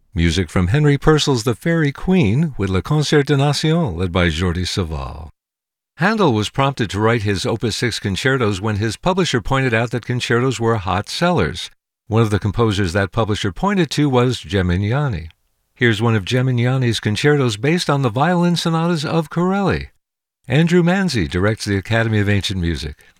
Music from Henry Purcell's The Fairy Queen with Le Concert des Nations, led by Jordi Savall. Handel was prompted to write his Opus 6 concertos when his publisher pointed out that concertos were hot sellers. One of the composers that publisher pointed to was Gemignani. Here's one of Gemignani's concertos based on the violin sonatas of Corelli. Andrew Manzi directs the Academy of Ancient Music.